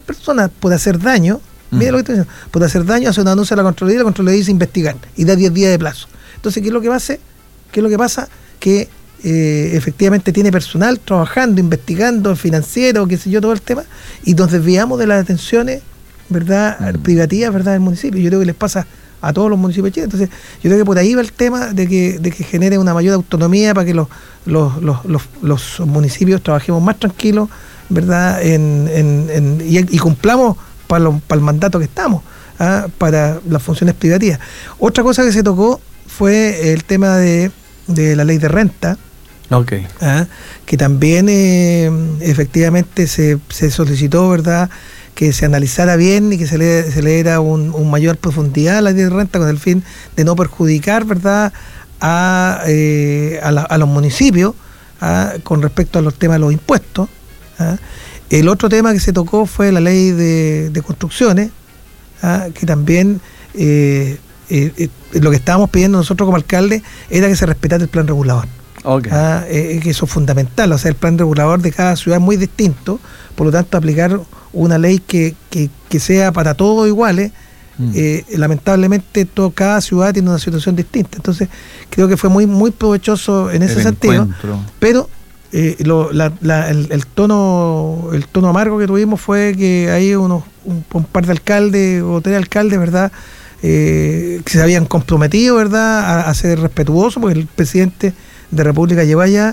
personas por hacer daño, mira lo que estoy diciendo, por hacer daño hace una denuncia a la Contraloría dice investigar y da 10 días de plazo. Entonces, ¿qué es lo que pasa? Que efectivamente tiene personal trabajando, investigando, financiero, qué sé yo, todo el tema, y nos desviamos de las atenciones, ¿verdad?, privativas, ¿verdad?, del municipio. Yo creo que les pasa a todos los municipios de Chile. Entonces, yo creo que por ahí va el tema de que genere una mayor autonomía para que los municipios trabajemos más tranquilos, ¿verdad?, y cumplamos para el mandato que estamos, para las funciones privativas. Otra cosa que se tocó fue el tema de la ley de renta. Okay. Que también efectivamente se solicitó, ¿verdad?, que se analizara bien y que se le diera un mayor profundidad a la ley de renta con el fin de no perjudicar, ¿verdad?, a los municipios con respecto a los temas de los impuestos. El otro tema que se tocó fue la ley de construcciones, que también lo que estábamos pidiendo nosotros como alcalde era que se respetara el plan regulador. Okay. Que eso es fundamental, o sea, el plan regulador de cada ciudad es muy distinto, por lo tanto aplicar una ley que sea para todos iguales, lamentablemente cada ciudad tiene una situación distinta, entonces creo que fue muy provechoso en ese sentido, pero el tono amargo que tuvimos fue que hay un par de alcaldes o 3 alcaldes, ¿verdad?, que se habían comprometido, ¿verdad?, a ser respetuosos, porque el presidente de República llegó allá,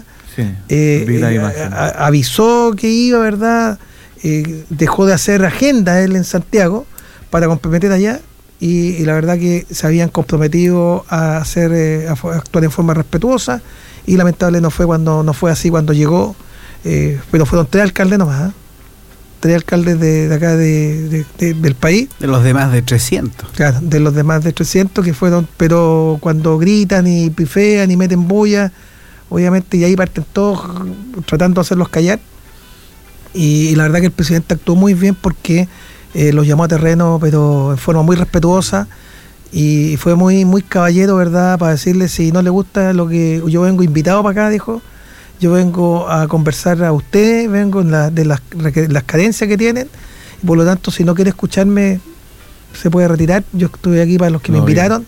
avisó que iba, ¿verdad?, dejó de hacer agenda él en Santiago para comprometer allá, y la verdad que se habían comprometido a actuar en forma respetuosa, y lamentable no fue así cuando llegó, pero fueron 3 alcaldes nomás, 3 alcaldes de acá del país. De los demás de 300. Claro, de los demás de 300 que fueron, pero cuando gritan y pifean y meten bulla, obviamente, y ahí parten todos tratando de hacerlos callar. Y la verdad que el presidente actuó muy bien porque los llamó a terreno, pero en forma muy respetuosa, y fue muy caballero, ¿verdad?, para decirle si no le gusta lo que yo vengo invitado para acá, dijo. Yo vengo a conversar a ustedes, vengo de las carencias que tienen, y por lo tanto, si no quiere escucharme, se puede retirar. Yo estuve aquí para los que me invitaron,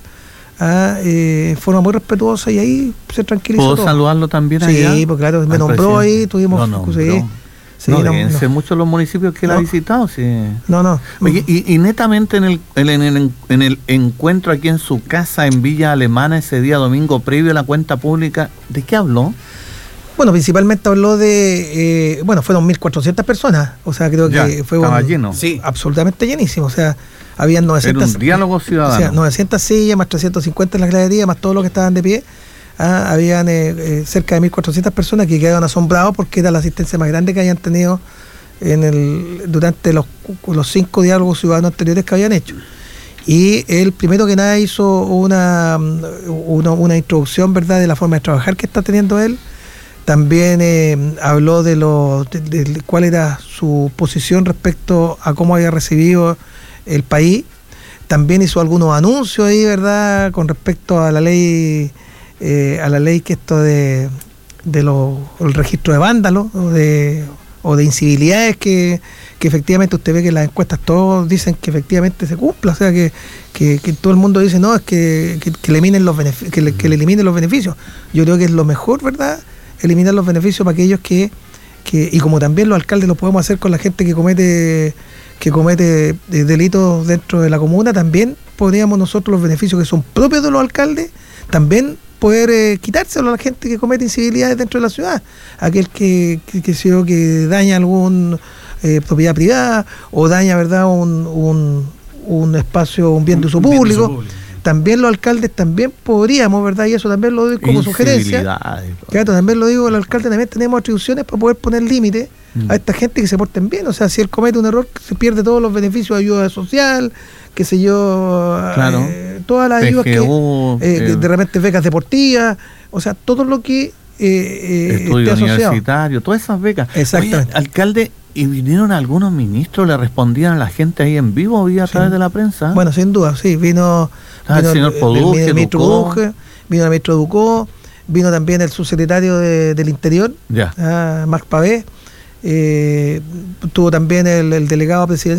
en forma muy respetuosa, y ahí se tranquilizó. ¿Puedo todo. saludarlo también allá? Sí, porque claro, me nombró ahí, tuvimos... Fíjense mucho los municipios que él ha visitado. Sí. Oye, y netamente en el encuentro aquí en su casa en Villa Alemana ese día domingo previo a la cuenta pública, ¿de qué habló? Bueno, principalmente habló de, fueron 1.400 personas, o sea, creo que fue lleno. Sí, absolutamente llenísimo, o sea, habían 900... Era un diálogo ciudadano. O sea, 900 sillas, más 350 en la gradería, más todos los que estaban de pie. Habían cerca de 1.400 personas que quedaron asombrados porque era la asistencia más grande que habían tenido durante los 5 diálogos ciudadanos anteriores que habían hecho. Y él, primero que nada, hizo una introducción, ¿verdad?, de la forma de trabajar que está teniendo él. También habló de cuál era su posición respecto a cómo había recibido el país. También hizo algunos anuncios ahí, ¿verdad?, con respecto a la ley que esto el registro de vándalos o de incivilidades que efectivamente usted ve que en las encuestas todos dicen que efectivamente se cumpla, o sea que todo el mundo dice no, es que eliminen los que le eliminen los beneficios. Yo creo que es lo mejor, ¿verdad?, eliminar los beneficios para aquellos que y como también los alcaldes lo podemos hacer con la gente que comete delitos dentro de la comuna, también podríamos nosotros los beneficios que son propios de los alcaldes también poder quitárselo a la gente que comete incivilidades dentro de la ciudad, aquel que daña algún propiedad privada o daña, ¿verdad?, un espacio, un bien de uso público. También los alcaldes también podríamos, ¿verdad?, y eso también lo doy como sugerencia. Claro, también lo digo, los alcaldes también tenemos atribuciones para poder poner límites a esta gente que se porten bien. O sea, si él comete un error, se pierde todos los beneficios de ayuda social, qué sé yo, todas las ayudas de repente becas deportivas, o sea, todo lo que estudio universitario, todas esas becas. Exactamente. Oye, alcalde, ¿y vinieron algunos ministros, le respondían a la gente ahí en vivo o a través de la prensa? Bueno, sin duda, sí, vino el señor Poduje, el ministro Poduje, vino el ministro Ducó, vino también el subsecretario del Interior, Max Pavé, tuvo también el delegado presidencial